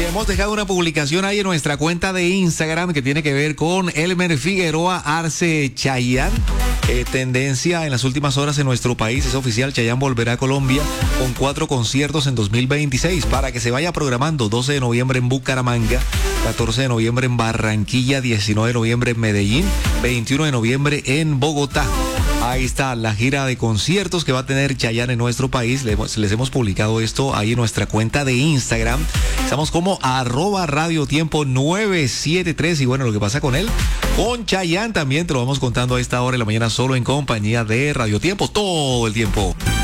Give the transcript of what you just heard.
hemos dejado una publicación ahí en nuestra cuenta de Instagram que tiene que ver con Elmer Figueroa Arce Chayanne. Tendencia en las últimas horas en nuestro país, es oficial, Chayanne volverá a Colombia con 4 conciertos en 2026 para que se vaya programando. 12 de noviembre en Bucaramanga, 14 de noviembre en Barranquilla, 19 de noviembre en Medellín, 21 de noviembre en Bogotá. Ahí está la gira de conciertos que va a tener Chayanne en nuestro país. Les hemos publicado esto ahí en nuestra cuenta de Instagram. Estamos como @radiotiempo973. Y bueno, lo que pasa con él, con Chayanne también te lo vamos contando a esta hora de la mañana, solo en compañía de Radio Tiempo, todo el tiempo.